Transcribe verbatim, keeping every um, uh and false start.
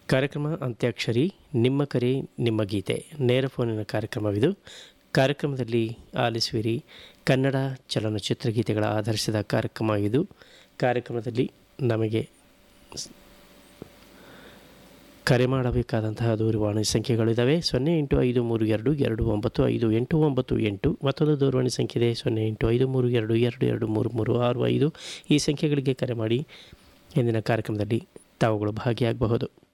ಕಾರ್ಯಕ್ರಮ ಅಂತ್ಯಾಕ್ಷರಿ, ನಿಮ್ಮ ಕರೆ ನಿಮ್ಮ ಗೀತೆ, ನೇರ ಫೋನಿನ ಕಾರ್ಯಕ್ರಮವಿದು. ಕಾರ್ಯಕ್ರಮದಲ್ಲಿ ಆಲಿಸುವಿರಿ ಕನ್ನಡ ಚಲನಚಿತ್ರ ಗೀತೆಗಳ ಆಧರಿಸಿದ ಕಾರ್ಯಕ್ರಮ ಇದು. ಕಾರ್ಯಕ್ರಮದಲ್ಲಿ ನಮಗೆ ಕರೆ ಮಾಡಬೇಕಾದಂತಹ ದೂರವಾಣಿ ಸಂಖ್ಯೆಗಳಿದ್ದಾವೆ. ಸೊನ್ನೆ ಎಂಟು ಐದು ಮೂರು ಎರಡು ಎರಡು ಒಂಬತ್ತು ಐದು ಎಂಟು ಒಂಬತ್ತು ಎಂಟು. ಮತ್ತೊಂದು ದೂರವಾಣಿ ಸಂಖ್ಯೆ ಇದೆ, ಸೊನ್ನೆ ಎಂಟು ಐದು ಮೂರು ಎರಡು ಎರಡು ಎರಡು ಮೂರು ಮೂರು ಆರು ಐದು. ಈ ಸಂಖ್ಯೆಗಳಿಗೆ ಕರೆ ಮಾಡಿ ಇಂದಿನ ಕಾರ್ಯಕ್ರಮದಲ್ಲಿ ತಾವುಗಳು ಭಾಗಿಯಾಗಬಹುದು.